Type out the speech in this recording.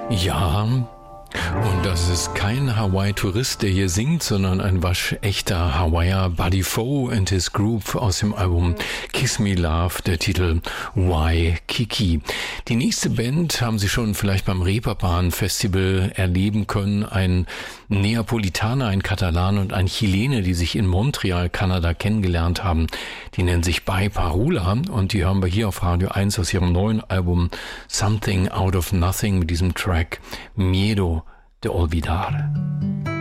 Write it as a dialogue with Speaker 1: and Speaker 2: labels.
Speaker 1: Ja, und das ist kein Hawaii-Tourist, der hier singt, sondern ein waschechter Hawaiier, Buddy Fo and his Group aus dem Album Kiss Me Love, der Titel Waikiki. Die nächste Band haben Sie schon vielleicht beim Reeperbahn-Festival erleben können. Ein Neapolitaner, ein Katalan und ein Chilene, die sich in Montreal, Kanada kennengelernt haben. Die nennen sich By Parula und die hören wir hier auf Radio 1 aus ihrem neuen Album Something Out of Nothing mit diesem Track Miedo de Olvidar.